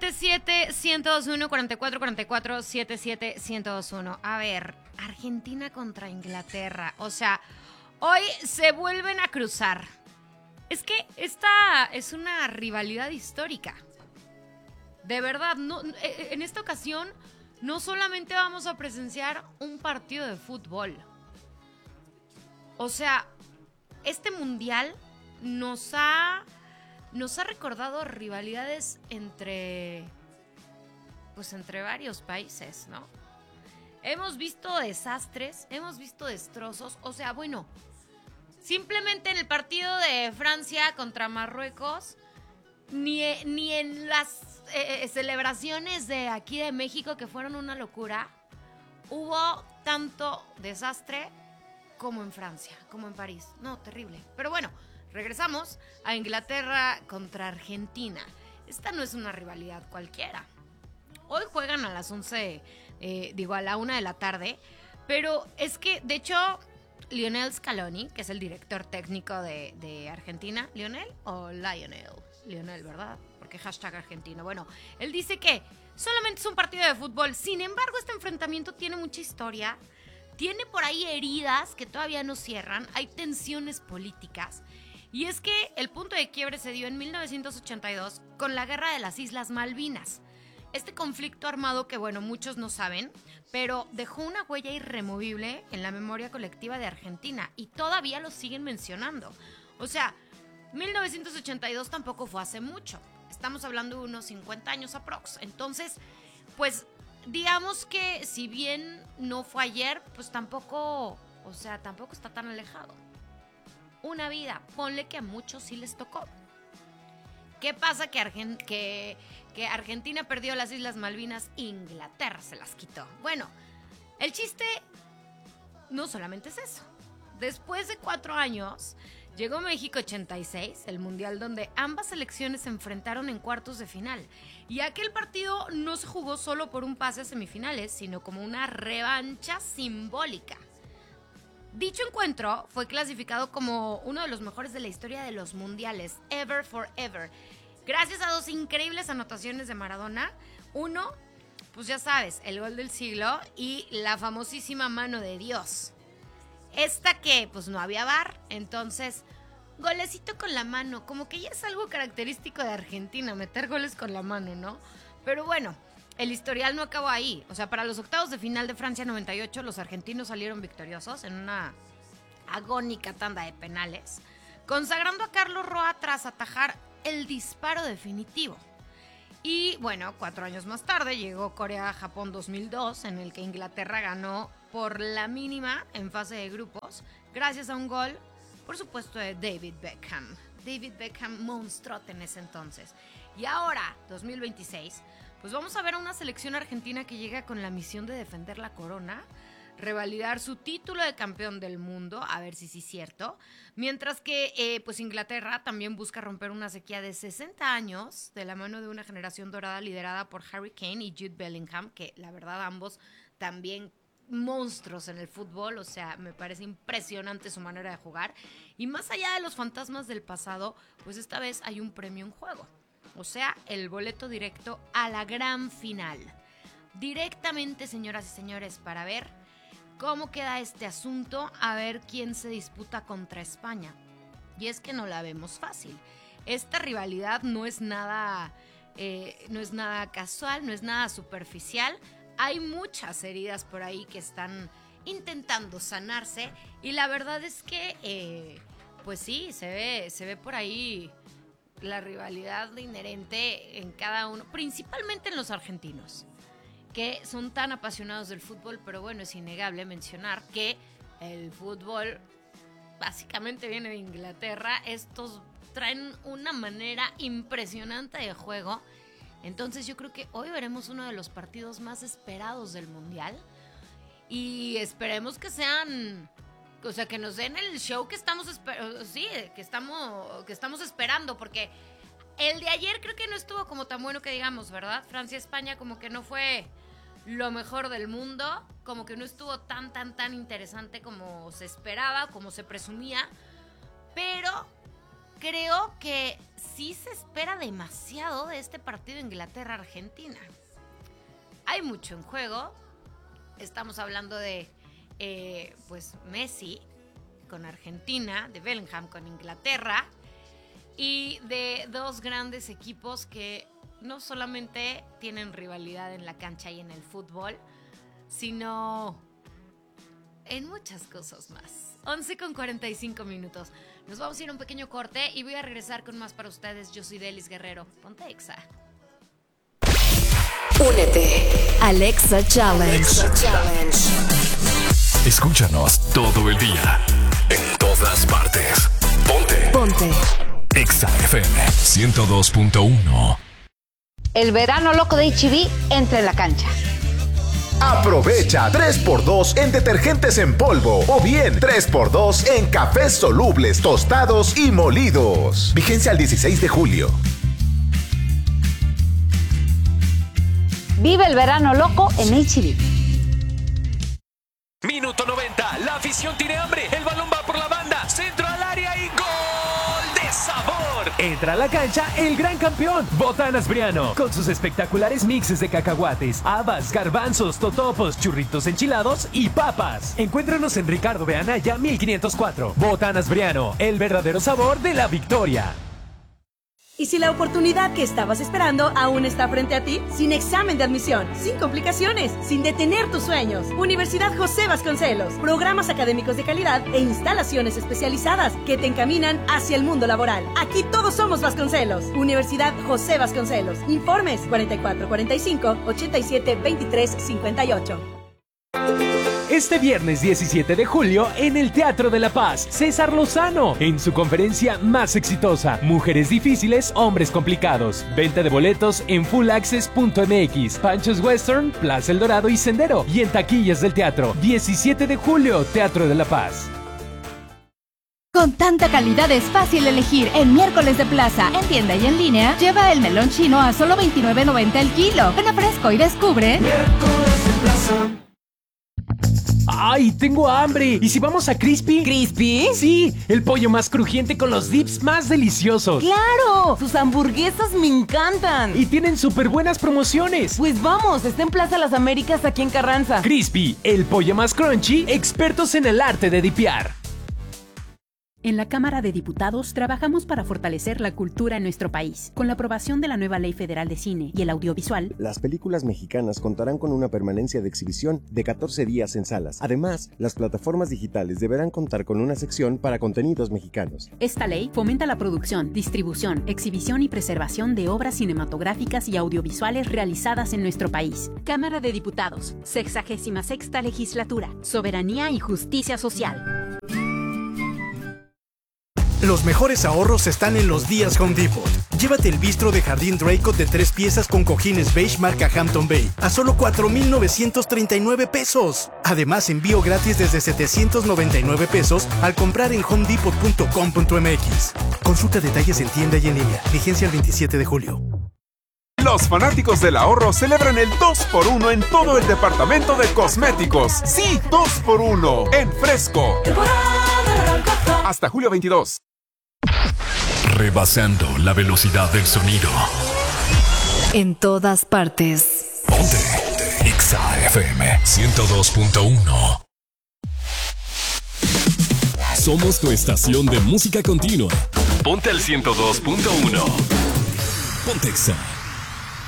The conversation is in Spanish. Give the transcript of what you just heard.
77-1021, 4444, 77-1021. A ver, Argentina contra Inglaterra. O sea, hoy se vuelven a cruzar. Es que esta es una rivalidad histórica. De verdad, no, en esta ocasión no solamente vamos a presenciar un partido de fútbol. O sea, este mundial nos ha recordado rivalidades entre varios países, ¿no? Hemos visto desastres, hemos visto destrozos. O sea, bueno, simplemente en el partido de Francia contra Marruecos, ni en las celebraciones de aquí de México, que fueron una locura, hubo tanto desastre como en Francia, como en París. No, terrible. Pero bueno, regresamos a Inglaterra contra Argentina. Esta no es una rivalidad cualquiera. Hoy juegan a las 11, a la 1 de la tarde. Pero es que, de hecho, Lionel Scaloni, que es el director técnico de Argentina. ¿Lionel o Lionel? Lionel, ¿verdad? Porque hashtag argentino. Bueno, él dice que solamente es un partido de fútbol. Sin embargo, este enfrentamiento tiene mucha historia. Tiene por ahí heridas que todavía no cierran. Hay tensiones políticas. Y es que el punto de quiebre se dio en 1982 con la Guerra de las Islas Malvinas. Este conflicto armado que, bueno, muchos no saben, pero dejó una huella irremovible en la memoria colectiva de Argentina y todavía lo siguen mencionando. O sea, 1982 tampoco fue hace mucho. Estamos hablando de unos 50 años aprox. Entonces, pues, digamos que si bien no fue ayer, pues tampoco está tan alejado. Una vida, ponle que a muchos sí les tocó. ¿Qué pasa? Que Argentina perdió las Islas Malvinas, Inglaterra se las quitó. Bueno, el chiste no solamente es eso. Después de 4 años, llegó México 86, el mundial donde ambas selecciones se enfrentaron en cuartos de final. Y aquel partido no se jugó solo por un pase a semifinales, sino como una revancha simbólica. Dicho encuentro fue clasificado como uno de los mejores de la historia de los mundiales, ever forever, gracias a 2 increíbles anotaciones de Maradona. Uno, pues ya sabes, el gol del siglo y la famosísima mano de Dios. Esta que pues no había VAR, entonces golecito con la mano, como que ya es algo característico de Argentina, meter goles con la mano, ¿no? Pero bueno, el historial no acabó ahí. O sea, para los octavos de final de Francia 98, los argentinos salieron victoriosos en una agónica tanda de penales, consagrando a Carlos Roa tras atajar el disparo definitivo. Y bueno, 4 años más tarde llegó Corea-Japón 2002, en el que Inglaterra ganó por la mínima en fase de grupos, gracias a un gol, por supuesto, de David Beckham. David Beckham, monstruote en ese entonces. Y ahora, 2026, pues vamos a ver a una selección argentina que llega con la misión de defender la corona, revalidar su título de campeón del mundo, a ver si sí es cierto, mientras que pues Inglaterra también busca romper una sequía de 60 años de la mano de una generación dorada liderada por Harry Kane y Jude Bellingham, que la verdad ambos también monstruos en el fútbol. O sea, me parece impresionante su manera de jugar, y más allá de los fantasmas del pasado, pues esta vez hay un premio en juego, o sea, el boleto directo a la gran final. Directamente, señoras y señores, para ver cómo queda este asunto, a ver quién se disputa contra España. Y es que no la vemos fácil. Esta rivalidad no es nada casual, no es nada superficial. Hay muchas heridas por ahí que están intentando sanarse, y la verdad es que, pues sí, se ve por ahí la rivalidad inherente en cada uno, principalmente en los argentinos, que son tan apasionados del fútbol. Pero bueno, es innegable mencionar que el fútbol básicamente viene de Inglaterra. Estos traen una manera impresionante de juego. Entonces yo creo que hoy veremos uno de los partidos más esperados del mundial, y esperemos que sean, o sea, que nos den el show que estamos esperando, porque el de ayer creo que no estuvo como tan bueno que digamos, ¿verdad? Francia-España como que no fue lo mejor del mundo, como que no estuvo tan interesante como se esperaba, como se presumía. Pero creo que sí se espera demasiado de este partido Inglaterra-Argentina. Hay mucho en juego. Estamos hablando de pues Messi con Argentina, de Bellingham con Inglaterra y de dos grandes equipos que no solamente tienen rivalidad en la cancha y en el fútbol, sino en muchas cosas más. 11:45. Nos vamos a ir a un pequeño corte y voy a regresar con más para ustedes. Yo soy Delis Guerrero. Ponte Exa. Únete al Exa Challenge. Escúchanos todo el día, en todas partes. Ponte Exa FM 102.1. El verano loco de H-E-B entra en la cancha. Aprovecha 3x2 en detergentes en polvo o bien 3x2 en cafés solubles, tostados y molidos. Vigencia al 16 de julio. Vive el verano loco en H-E-B. Minuto 90, la afición tiene hambre, el balón va por la banda, centro al área y ¡gol de sabor! Entra a la cancha el gran campeón, Botanas Briano, con sus espectaculares mixes de cacahuates, habas, garbanzos, totopos, churritos enchilados y papas. Encuéntranos en Ricardo B. Anaya 1504. Botanas Briano, el verdadero sabor de la victoria. ¿Y si la oportunidad que estabas esperando aún está frente a ti? Sin examen de admisión, sin complicaciones, sin detener tus sueños. Universidad José Vasconcelos. Programas académicos de calidad e instalaciones especializadas que te encaminan hacia el mundo laboral. Aquí todos somos Vasconcelos. Universidad José Vasconcelos. Informes 4445-872358. Este viernes 17 de julio en el Teatro de la Paz, César Lozano, en su conferencia más exitosa, Mujeres difíciles, hombres complicados. Venta de boletos en fullaccess.mx, Panchos Western, Plaza El Dorado y Sendero. Y en taquillas del teatro, 17 de julio, Teatro de la Paz. Con tanta calidad es fácil elegir. En Miércoles de Plaza, en tienda y en línea, lleva el melón chino a solo $29.90 el kilo. Ven a Fresco y descubre Miércoles de Plaza. ¡Ay, tengo hambre! ¿Y si vamos a Crispy? ¿Crispy? Sí, el pollo más crujiente con los dips más deliciosos. ¡Claro! Sus hamburguesas me encantan. Y tienen súper buenas promociones. Pues vamos, está en Plaza Las Américas aquí en Carranza. Crispy, el pollo más crunchy, expertos en el arte de dipear. En la Cámara de Diputados trabajamos para fortalecer la cultura en nuestro país. Con la aprobación de la nueva Ley Federal de Cine y el Audiovisual, las películas mexicanas contarán con una permanencia de exhibición de 14 días en salas. Además, las plataformas digitales deberán contar con una sección para contenidos mexicanos. Esta ley fomenta la producción, distribución, exhibición y preservación de obras cinematográficas y audiovisuales realizadas en nuestro país. Cámara de Diputados, 66ª Legislatura, Soberanía y Justicia Social. Los mejores ahorros están en los días Home Depot. Llévate el bistro de jardín Draycott de 3 piezas con cojines beige marca Hampton Bay a solo $4,939. Además, envío gratis desde $799 al comprar en homedepot.com.mx. Consulta detalles en tienda y en línea. Vigencia el 27 de julio. Los fanáticos del ahorro celebran el 2x1 en todo el departamento de cosméticos. Sí, 2x1 en Fresco. Hasta julio 22. Rebasando la velocidad del sonido. En todas partes. Ponte Exa FM 102.1. Somos tu estación de música continua. Ponte al 102.1. Ponte Exa.